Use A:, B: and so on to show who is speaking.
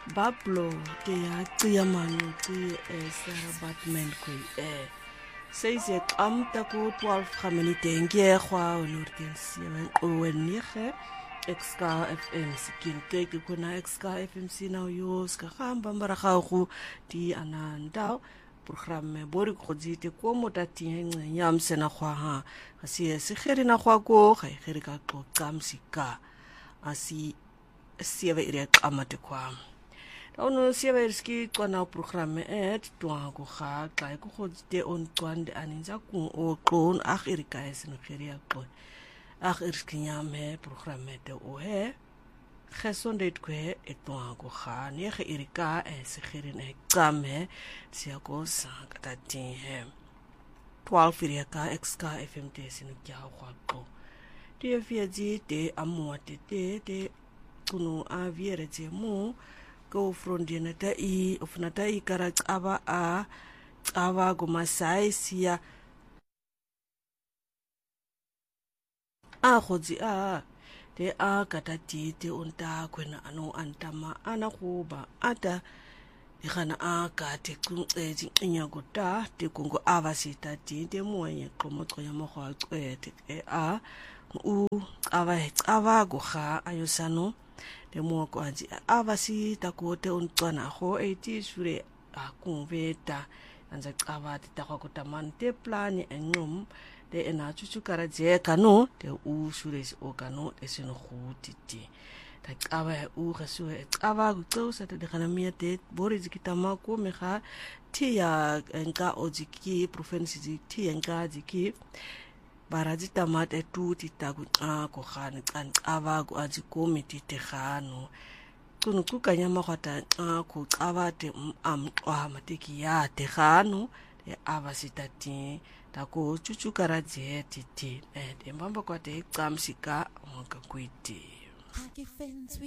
A: Bablo te ya cia manu te Sarah Batman kui Seis ek amta ko 12 gaminite nge khwa olurten 7 owenige Exka FM sikin keke kuna Exka FM sina yo ska khamba mbara khu di ananda programme bori khodzite ko motati nyam sena khwa ha asi se kheri na khwa ko ga kheri ka qamsika asi sieve ire qamate kwa ono sieve irski qona programme twa go ga xa ko khodzite on qwande aninza ku o qon akhirika esino kheri aqo akhirski nyame programme de o he gesonde kwe etwa go ga ne ge irika se kheri na qame sia ko sa katati he 12 irika exka fmt sino kya khwa te fiaji te amuate te kuno a viere te mo go frondina ta I ofnata I kara aba go masai sia a khozi a te a katati te onta kwena ano antama ana kuba ata ikana a ka te kunqeji inyagota te kungo avasita te moye qomoqo ya mogwa qwete a u aba go ga ayosano le mo ko anji avasi takote unqana go 80 sure akuveta anza qaba ta go tamante plan enqum de ena chuchukara je kanu de u sure o kanu esino khutiti ta qaba u gesue qaba go tsosa te kana miete bori zikitama ko mega tia enka ojiki province tia enka jiki baraji tamate tuti tagu ko khane qaba go aji komiti te khano kuno kukanya makhata ko qabate amqwa mateki ya te khano de avasitati tako chuchukara je titi mbamba kwa te qamsika ngoka kwiti